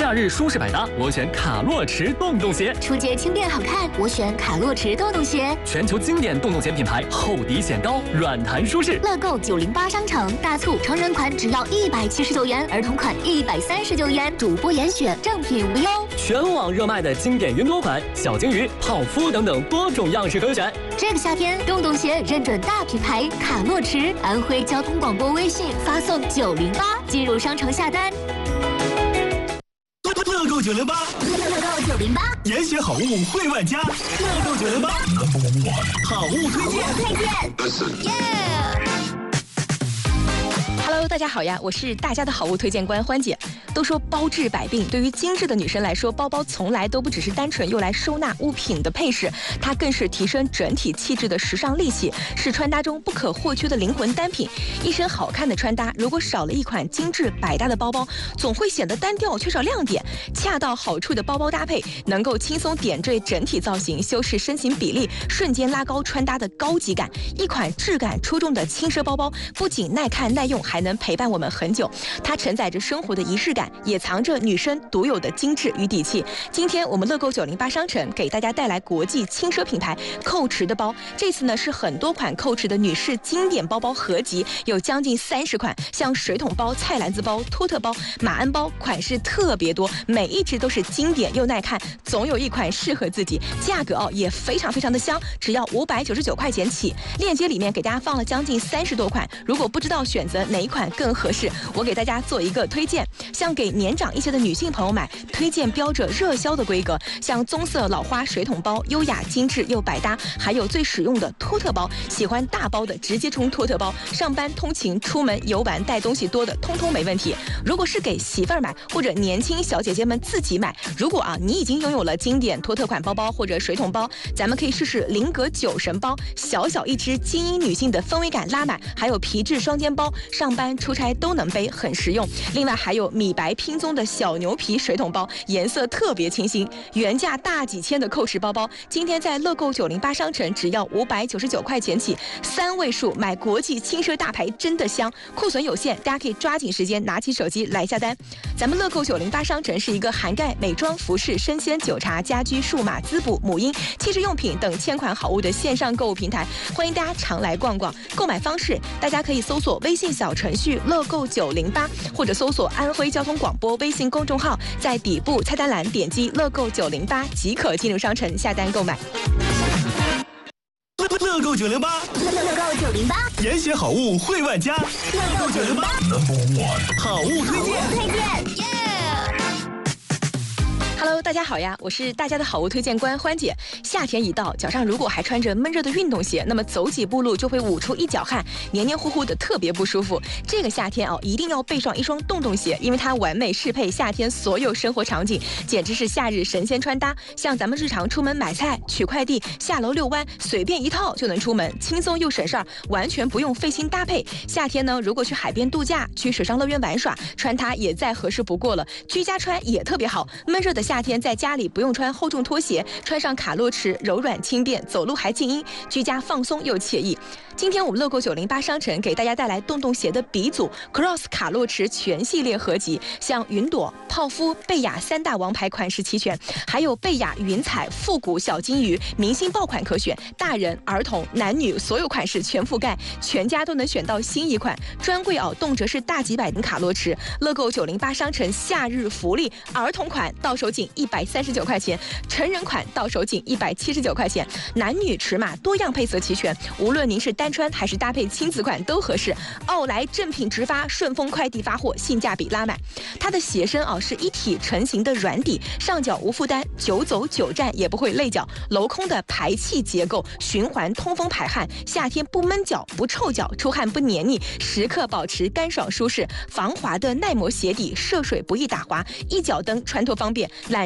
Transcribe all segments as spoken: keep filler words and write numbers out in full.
夏日舒适百搭，我选卡洛驰洞洞鞋。 出街轻便好看，我选卡洛驰洞洞鞋。 全球经典洞洞鞋品牌，厚底显高，软弹舒适。 乐购九零八商城大促，成人款只要一百七十九元，儿童款一百三十九元，主播严选，正品无忧。 全网热卖的经典云朵款、小金鱼、泡芙等等多种样式可选。 这个夏天，洞洞鞋认准大品牌卡洛驰，安徽交通广播微信发送九零八进入商城下单。 乐购九零八， 乐购九零八， 严选好物惠万家。乐购九零八，好物推荐， 推荐。 Hello， 大家好呀，我是大家的好物推荐官欢姐。都说包治百病，对于精致的女生来说，包包从来都不只是单纯用来收纳物品的配饰，它更是提升整体气质的时尚利器，是穿搭中不可或缺的灵魂单品。一身好看的穿搭，如果少了一款精致百搭的包包，总会显得单调，缺少亮点。恰到好处的包包搭配，能够轻松点缀整体造型，修饰身形比例，瞬间拉高穿搭的高级感。一款质感出众的轻奢包包，不仅耐看耐用，还能陪伴我们很久。它承载着生活的仪式感，也藏着女生独有的精致与底气。今天我们乐购九零八商城给大家带来国际轻奢品牌蔻驰的包，这次呢是很多款蔻驰的女士经典包包合集，有将近三十款，像水桶包、菜篮子包、托特包、马鞍包，款式特别多，每一只都是经典又耐看，总有一款适合自己。价格哦也非常非常的香，只要五百九十九块钱起。链接里面给大家放了将近三十多款，如果不知道选择哪一款更合适，我给大家做一个推荐。像给年长一些的女性朋友买，推荐标着热销的规格，像棕色老花水桶包，优雅精致又百搭，还有最实用的托特包，喜欢大包的直接冲托特包，上班通勤出门游玩带东西多的通通没问题。如果是给媳妇儿买或者年轻小姐姐们自己买，如果啊你已经拥有了经典托特款包包或者水桶包，咱们可以试试菱格酒神包，小小一只，精英女性的氛围感拉满，还有皮质双肩包，上班出差都能背，很实用。另外还有米白拼棕的小牛皮水桶包，颜色特别清新，原价大几千的蔻驰包包，今天在乐购九零八商城只要五百九十九块钱起，三位数买国际轻奢大牌真的香，库存有限，大家可以抓紧时间拿起手机来下单。咱们乐购九零八商城是一个涵盖美妆、服饰、生鲜、酒茶、家居、数码、滋补、母婴、汽车用品等千款好物的线上购物平台，欢迎大家常来逛逛。购买方式，大家可以搜索微信小程序乐购九零八，或者搜索安徽交通广播微信公众号，在底部菜单栏点击乐购九零八即可进入商城下单购买。 乐购九零八， 乐购九零八， 严选好物惠万家。乐购九零八，好物推荐， 推荐，耶 ！Hello， 大家好呀，我是大家的好物推荐官欢姐。夏天一到，脚上如果还穿着闷热的运动鞋，那么走几步路就会捂出一脚汗，黏黏糊糊的，特别不舒服。这个夏天哦，一定要备上一双洞洞鞋，因为它完美适配夏天所有生活场景，简直是夏日神仙穿搭。像咱们日常出门买菜、取快递、下楼遛弯，随便一套就能出门，轻松又省事儿，完全不用费心搭配。夏天呢，如果去海边度假、去水上乐园玩耍，穿它也再合适不过了。居家穿也特别好，闷热的夏天在家里不用穿厚重拖鞋，穿上卡洛驰柔软轻便，走路还静音，居家放松又惬意。今天我们乐购九零八商城给大家带来洞洞鞋的鼻祖 Cross 卡洛驰全系列合集，像云朵、泡芙、贝雅三大王牌款式齐全，还有贝雅云彩、复古小金鱼，明星爆款可选，大人、儿童、男女所有款式全覆盖，全家都能选到新一款。专柜哦，动辄是大几百的卡洛驰。乐购九零八商城夏日福利，儿童款到手仅一百三十九块钱，成人款到手仅一百七十九块钱，男女尺码多样配色齐全，无论您是单穿还是搭配亲子款都合适。奥莱正品直发，顺丰快递发货，性价比拉满。它的鞋身啊是一体成型的软底，上脚无负担，久走久站也不会累脚。镂空的排气结构，循环通风排汗，夏天不闷脚不臭脚，出汗不黏腻，时刻保持干爽舒适。防滑的耐磨鞋底，涉水不易打滑，一脚蹬穿脱方便，懒人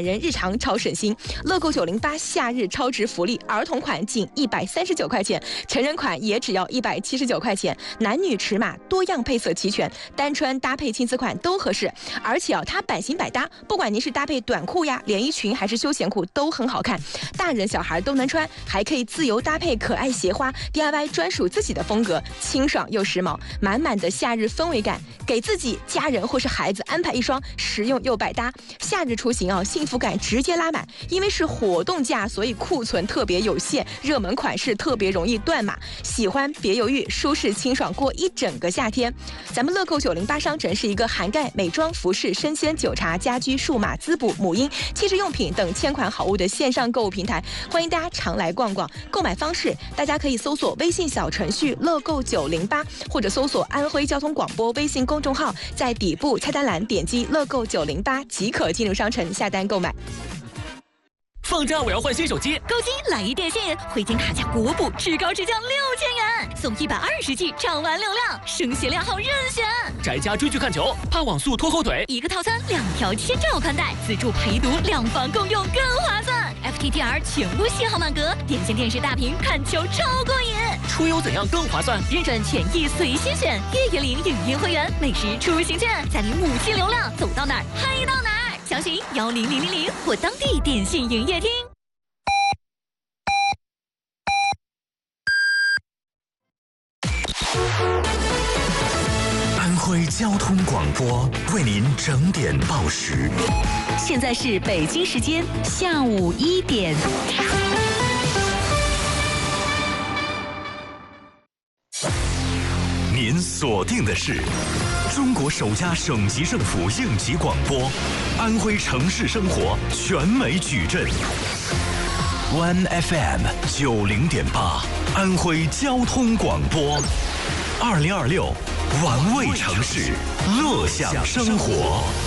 人日常超省心。乐购九零八夏日超值福利，儿童款仅一百三十九块钱，成人款也只要一百七十九块钱，男女尺码多样配色齐全，单穿搭配亲子款都合适。而且啊，它版型百搭，不管您是搭配短裤呀、连衣裙还是休闲裤都很好看，大人小孩都能穿，还可以自由搭配可爱鞋花 D I Y 专属自己的风格，清爽又时髦，满满的夏日氛围感，给自己、家人或是孩子安排一双实用又百搭。夏日出行啊，幸福感直接拉满，因为是活动价，所以库存特别有限，热门款式特别容易断码。喜欢别犹豫，舒适清爽过一整个夏天。咱们乐购九零八商城是一个涵盖美妆、服饰、生鲜、酒茶、家居、数码、滋补、母婴、汽车用品等千款好物的线上购物平台，欢迎大家常来逛逛。购买方式，大家可以搜索微信小程序乐购九零八，或者搜索安徽交通广播微信公众号，在底部菜单栏点击乐购九零八即可进入商城下单购买。 放假我要换新手机， 购机来一电信，回金卡价国补至高至降六千元，送一百二十 G 畅玩流量，升限量号任选。 宅家追剧看球，怕网速拖后腿， 一个套餐两条千兆宽带，自助陪读，两房共用更划算。F T T R 全部信号满格，点线电视大屏看球超过瘾。 出游怎样更划算？ 认准权益随心选，月月零影音会员，每时出行券，在你母亲流量走到哪儿嗨到哪儿。详询幺零零零零或当地电信营业厅。 安徽交通广播为您整点报时。 现在是北京时间下午一点。 您锁定的是中国首家省级政府应急广播，安徽城市生活全美矩阵 ，One F M 九零点八，安徽交通广播，二零二六，玩味城市，乐享生活。